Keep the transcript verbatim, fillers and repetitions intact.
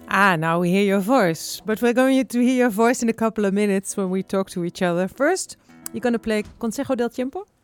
Ah, now we hear your voice. But we're going to hear your voice in a couple of minutes when we talk to each other. First, you're going to play Consejo del Tiempo?